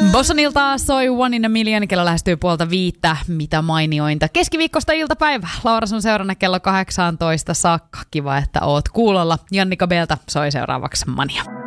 Bossonilta soi One in a Million, kello lähestyy 4:30. Mitä mainiointa. Keskiviikkosta iltapäivä. Laura sun seurana kello 18 saakka. Kiva, että oot kuulolla. Jannika Belta soi seuraavaksi Mania.